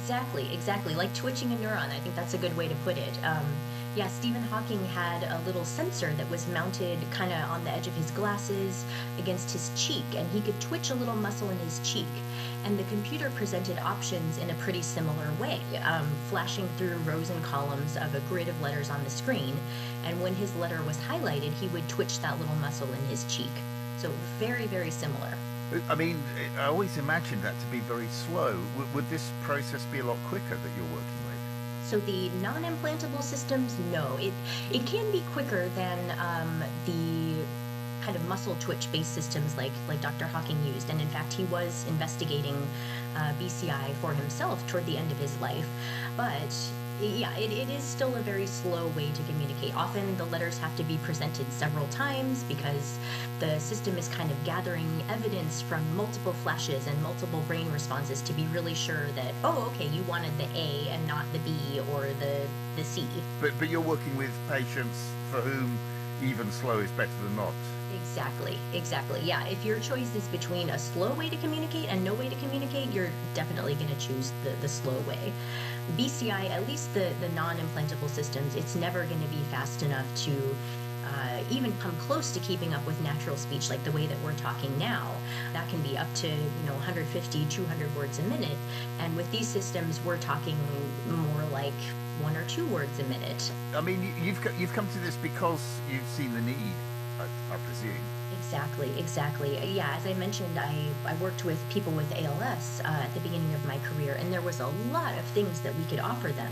Exactly. Like twitching a neuron. I think that's a good way to put it. Yeah, Stephen Hawking had a little sensor that was mounted kind of on the edge of his glasses against his cheek, and he could twitch a little muscle in his cheek. And the computer presented options in a pretty similar way, flashing through rows and columns of a grid of letters on the screen. And when his letter was highlighted, he would twitch that little muscle in his cheek. So very, very similar. I mean, I always imagined that to be very slow. Would this process be a lot quicker that you're working with? So the non-implantable systems, no, it can be quicker than the kind of muscle twitch-based systems like Dr. Hawking used, and in fact he was investigating BCI for himself toward the end of his life. But yeah, it is still a very slow way to communicate. Often the letters have to be presented several times because the system is kind of gathering evidence from multiple flashes and multiple brain responses to be really sure that, oh, okay, you wanted the A and not the B or the C. But you're working with patients for whom even slow is better than not. Exactly. Yeah, if your choice is between a slow way to communicate and no way to communicate, you're definitely going to choose the slow way. BCI, at least the non-implantable systems, it's never going to be fast enough to even come close to keeping up with natural speech like the way that we're talking now. That can be up to 150, 200 words a minute. And with these systems, we're talking more like 1 or 2 words a minute. I mean, you've come to this because you've seen the need, I presume. Exactly. Yeah, as I mentioned, I worked with people with ALS at the beginning of my career, and there was a lot of things that we could offer them.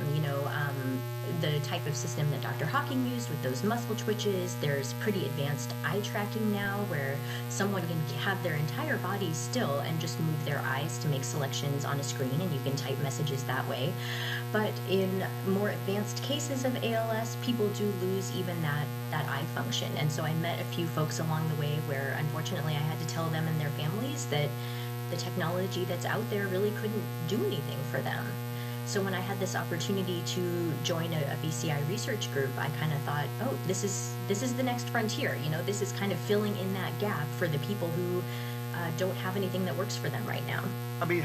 The type of system that Dr. Hawking used with those muscle twitches. There's pretty advanced eye tracking now where someone can have their entire body still and just move their eyes to make selections on a screen, and you can type messages that way. But in more advanced cases of ALS, people do lose even that eye function. And so I met a few folks along the way where unfortunately I had to tell them and their families that the technology that's out there really couldn't do anything for them. So when I had this opportunity to join a BCI research group, I kind of thought, oh, this is the next frontier. This is kind of filling in that gap for the people who don't have anything that works for them right now. I mean,